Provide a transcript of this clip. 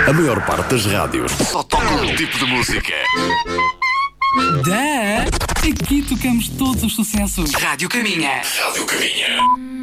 A maior parte das rádios só toca um tipo de música. Aqui tocamos todos os sucessos. Rádio Caminha. Rádio Caminha.